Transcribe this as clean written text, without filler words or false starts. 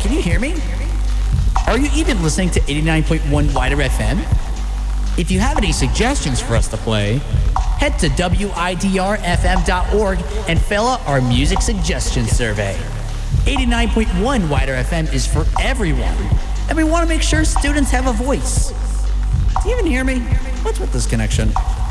can you hear me? Are you even listening to 89.1 Wider FM? If you have any suggestions for us to play, head to widrfm.org and fill out our music suggestion survey. 89.1 Wider FM is for everyone, and we want to make sure students have a voice. Do you even hear me? What's with this connection?